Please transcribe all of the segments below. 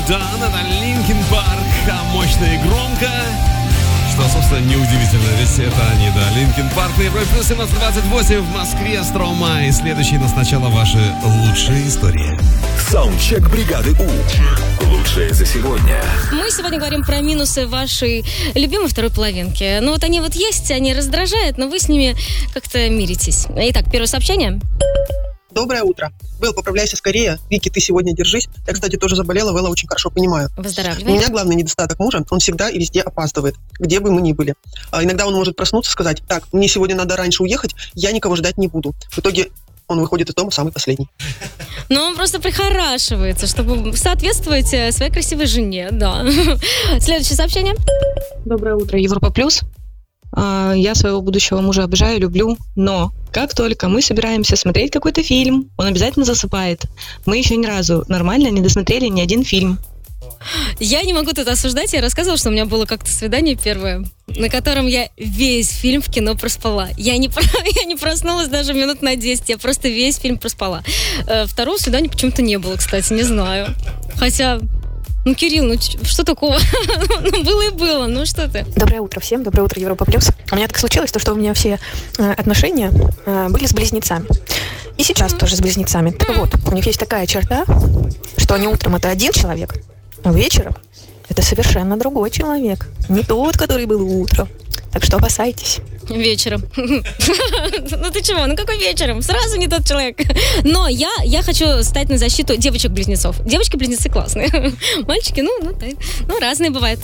Done, это Linkin Park, мощно и громко. Что, собственно, неудивительно, ведь это они, да. Linkin Park на Европе плюс 17:28 в Москве, Строма. И следующие, но сначала ваши лучшие истории. Саундчек бригады У. Лучшее за сегодня. Мы сегодня говорим про минусы вашей любимой второй половинки. Ну вот они вот есть, они раздражают, но вы с ними как-то миритесь. Итак, первое сообщение. Доброе утро. Вэл, поправляйся скорее. Вики, ты сегодня держись. Я, кстати, тоже заболела, Вэлла очень хорошо понимаю. Выздоравливай. У меня главный недостаток мужа, он всегда и везде опаздывает, где бы мы ни были. Иногда он может проснуться и сказать: так, мне сегодня надо раньше уехать, я никого ждать не буду. В итоге он выходит из дома самый последний. Но он просто прихорашивается, чтобы соответствовать своей красивой жене, да. Следующее сообщение. Доброе утро, Европа Плюс. Я своего будущего мужа обожаю, люблю, но как только мы собираемся смотреть какой-то фильм, он обязательно засыпает. Мы еще ни разу нормально не досмотрели ни один фильм. Я не могу тут осуждать, я рассказывала, что у меня было как-то свидание первое, на котором я весь фильм в кино проспала. Я не проснулась даже минут на 10, я просто весь фильм проспала. Второго свидания почему-то не было, кстати, не знаю. Хотя... Ну, Кирилл, ну что такого? Ну, было и было, ну что ты? Доброе утро всем, доброе утро, Европа Плюс. У меня так случилось, что у меня все отношения были с близнецами. И сейчас тоже с близнецами. Так вот, у них есть такая черта, что они утром это один человек, а вечером это совершенно другой человек. Не тот, который был утром. Так что опасайтесь. Вечером. Ну ты чего? Ну какой вечером? Сразу не тот человек. Но я хочу стать на защиту девочек-близнецов. Девочки-близнецы классные. Мальчики, ну разные бывают.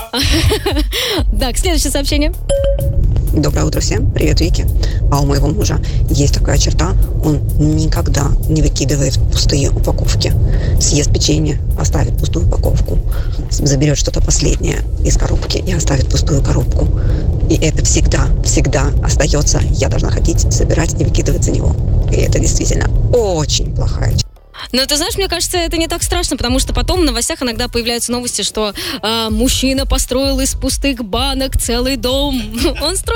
Так, следующее сообщение. Доброе утро всем. Привет, Вики. А у моего мужа есть такая черта. Он никогда не выкидывает пустые упаковки. Съест печенье, оставит пустую упаковку. Заберет что-то последнее из коробки и оставит пустую коробку. И это всегда остается. Я должна ходить, собирать и выкидывать за него. И это действительно очень плохая черта. Но ты знаешь, мне кажется, это не так страшно, потому что потом в новостях иногда появляются новости, что мужчина построил из пустых банок целый дом. Он строит